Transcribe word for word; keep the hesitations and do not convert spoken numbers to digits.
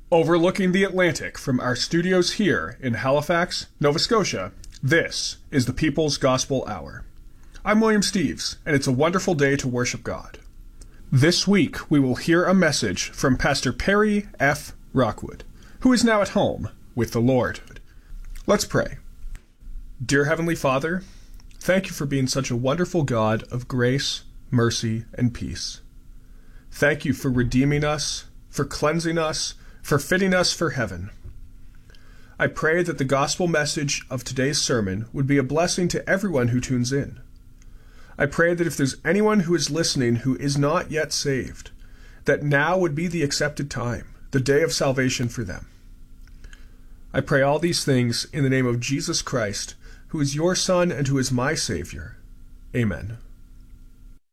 Overlooking the Atlantic from our studios here in Halifax, Nova Scotia, this is the People's Gospel Hour. I'm William Steves, and it's a wonderful day to worship God. This week, we will hear a message from Pastor Perry F. Rockwood, who is now at home with the Lord. Let's pray. Dear Heavenly Father, thank you for being such a wonderful God of grace, mercy, and peace. Thank you for redeeming us, for cleansing us, for fitting us for heaven. I pray that the gospel message of today's sermon would be a blessing to everyone who tunes in. I pray that if there's anyone who is listening who is not yet saved, that now would be the accepted time, the day of salvation for them. I pray all these things in the name of Jesus Christ, who is your Son and who is my Savior. Amen.